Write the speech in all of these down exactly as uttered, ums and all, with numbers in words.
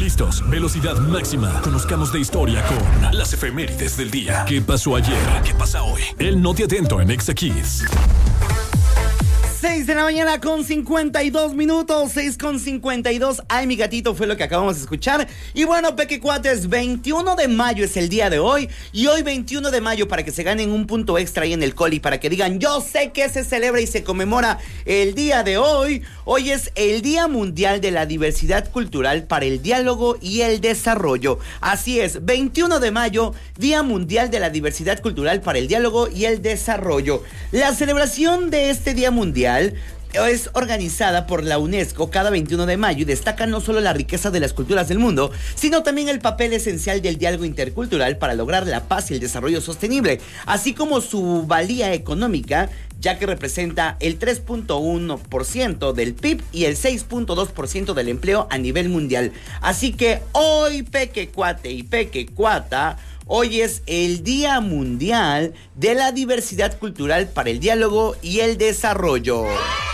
Listos, velocidad máxima. Conozcamos de historia con las efemérides del día. ¿Qué pasó ayer? ¿Qué pasa hoy? El Noti Atento en Exa Kids. seis de la mañana con cincuenta y dos minutos, seis con cincuenta y dos. Ay, mi gatito, fue lo que acabamos de escuchar. Y bueno, Peque Cuates, veintiuno de mayo es el día de hoy. Y hoy veintiuno de mayo, para que se ganen un punto extra ahí en el coli, para que digan, yo sé que se celebra y se conmemora el día de hoy. Hoy es el Día Mundial de la Diversidad Cultural para el Diálogo y el Desarrollo. Así es, veintiuno de mayo, Día Mundial de la Diversidad Cultural para el Diálogo y el Desarrollo. La celebración de este Día Mundial es organizada por la UNESCO cada veintiuno de mayo y destaca no solo la riqueza de las culturas del mundo, sino también el papel esencial del diálogo intercultural para lograr la paz y el desarrollo sostenible, así como su valía económica, ya que representa el tres punto uno por ciento del P I B y el seis punto dos por ciento del empleo a nivel mundial. Así que hoy, Peque Cuate y Peque Cuata, hoy es el Día Mundial de la Diversidad Cultural para el Diálogo y el Desarrollo.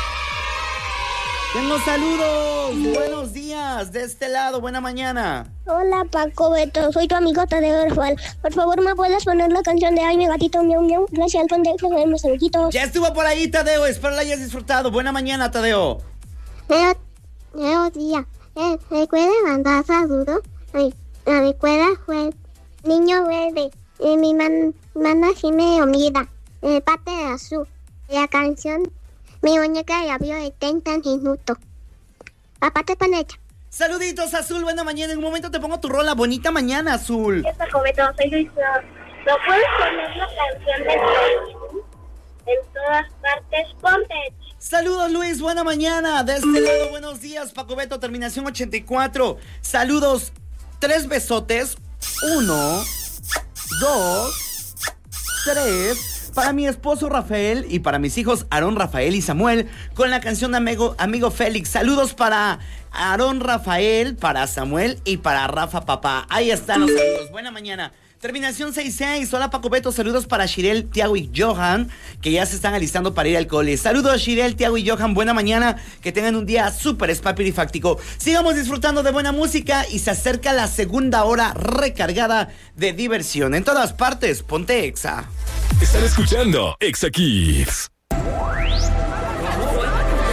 Tengo saludos. Buenos días. De este lado, buena mañana. Hola, Paco Beto. Soy tu amigo Tadeo Rafael. Por favor, ¿me puedes poner la canción de Ay, mi gatito, miau, miau? Gracias al pendejo de mis amiguitos. Ya estuvo por ahí, Tadeo. Espero la hayas disfrutado. Buena mañana, Tadeo. Buenos días. Eh, ¿Me puede mandar saludos? Ay, a mi escuela fue niño verde. Eh, mi man, mana sí me olvida. Eh, parte de azul. La canción Mi muñeca ya vio de treinta minutos. Aparte panecha. Saluditos, Azul, buena mañana. En un momento te pongo tu rola. Bonita mañana, Azul. ¿Qué tal, Joveto? Soy Luis. ¿No puedes poner la canción de Luis? En todas partes, ponte. Saludos, Luis, buena mañana. De este lado, buenos días, Paco Beto, terminación ochenta y cuatro. Saludos, tres besotes. Uno, dos, tres. Para mi esposo Rafael y para mis hijos Aarón, Rafael y Samuel con la canción Amigo, Amigo Félix. Saludos para Aarón, Rafael, para Samuel y para Rafa Papá. Ahí están los saludos. Buena mañana. Terminación sesenta y seis. Hola, Paco Beto. Saludos para Shirel, Tiago y Johan, que ya se están alistando para ir al cole. Saludos, Shirel, Tiago y Johan. Buena mañana. Que tengan un día súper espapirifáctico. Sigamos disfrutando de buena música y se acerca la segunda hora recargada de diversión. En todas partes, ponte Exa. Están escuchando Exa Kids.